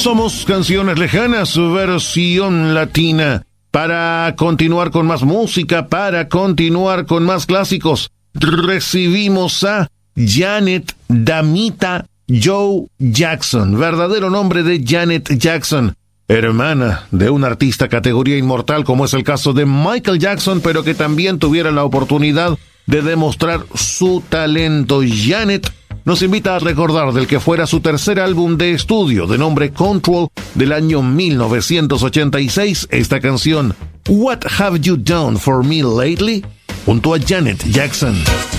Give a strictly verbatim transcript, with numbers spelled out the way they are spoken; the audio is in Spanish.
Somos Canciones Lejanas, su versión latina. Para continuar con más música, para continuar con más clásicos, recibimos a Janet Damita Joe Jackson, verdadero nombre de Janet Jackson, hermana de un artista categoría inmortal como es el caso de Michael Jackson, pero que también tuviera la oportunidad de demostrar su talento. Janet nos invita a recordar del que fuera su tercer álbum de estudio, de nombre Control, del año mil novecientos ochenta y seis, esta canción What Have You Done For Me Lately, junto a Janet Jackson.